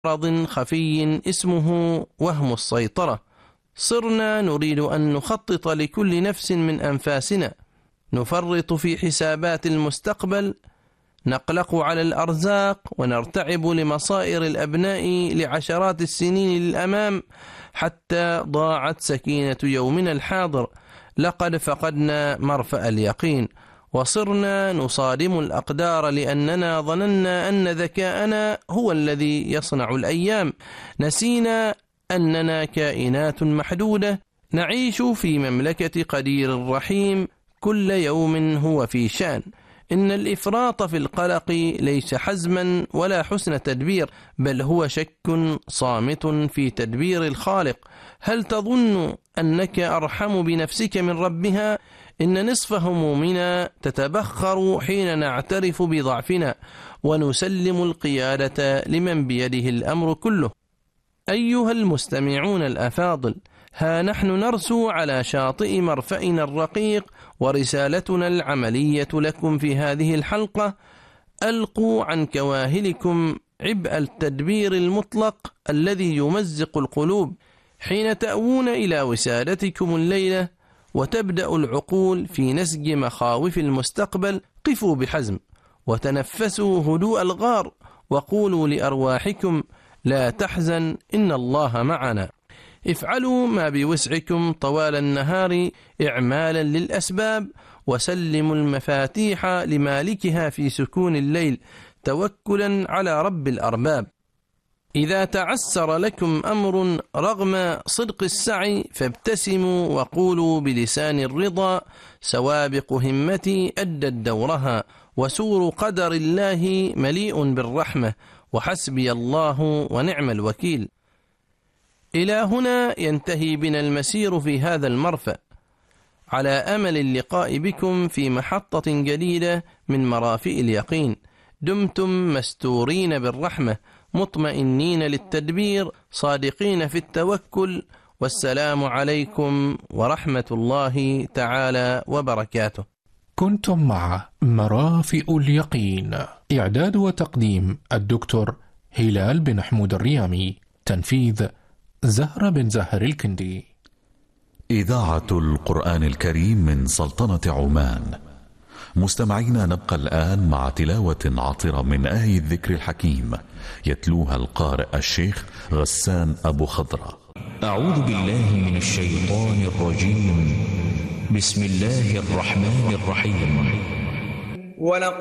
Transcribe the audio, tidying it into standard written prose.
مرض خفي اسمه وهم السيطرة. صرنا نريد أن نخطط لكل نفس من أنفاسنا، نفرط في حسابات المستقبل، نقلق على الأرزاق، ونرتعب لمصائر الأبناء لعشرات السنين للأمام، حتى ضاعت سكينة يومنا الحاضر. لقد فقدنا مرفأ اليقين، وصرنا نصادم الأقدار لأننا ظننا أن ذكاءنا هو الذي يصنع الأيام. نسينا أننا كائنات محدودة نعيش في مملكة قدير رحيم، كل يوم هو في شأن. إن الإفراط في القلق ليس حزما ولا حسن تدبير، بل هو شك صامت في تدبير الخالق. هل تظن أنك أرحم بنفسك من ربها؟ إن نصف همومنا تتبخر حين نعترف بضعفنا ونسلم القيادة لمن بيده الأمر كله. أيها المستمعون الأفاضل، ها نحن نرسو على شاطئ مرفأنا الرقيق، ورسالتنا العملية لكم في هذه الحلقة: ألقوا عن كواهلكم عبء التدبير المطلق الذي يمزق القلوب. حين تأوون إلى وسادتكم الليلة وتبدأ العقول في نسج مخاوف المستقبل، قفوا بحزم وتنفسوا هدوء الغار، وقولوا لأرواحكم: لا تحزن، إن الله معنا. افعلوا ما بوسعكم طوال النهار إعمالا للأسباب، وسلموا المفاتيح لمالكها في سكون الليل، توكلا على رب الأرباب. إذا تعسر لكم أمر رغم صدق السعي، فابتسموا وقولوا بلسان الرضا: سوابق همتي أدت دورها، وسور قدر الله مليء بالرحمة، وحسبي الله ونعم الوكيل. إلى هنا ينتهي بنا المسير في هذا المرفأ، على أمل اللقاء بكم في محطة جديدة من مرافئ اليقين. دمتم مستورين بالرحمة، مطمئنين للتدبير، صادقين في التوكل. والسلام عليكم ورحمة الله تعالى وبركاته. كنتم مع مرافئ اليقين، إعداد وتقديم الدكتور هلال بن حمود الريامي، تنفيذ زهرة بن زهر الكندي. إذاعة القرآن الكريم من سلطنة عمان. مستمعينا، نبقى الآن مع تلاوة عطرة من آية الذكر الحكيم، يتلوها القارئ الشيخ غسان أبو خضرة. أعوذ بالله من الشيطان الرجيم. بسم الله الرحمن الرحيم.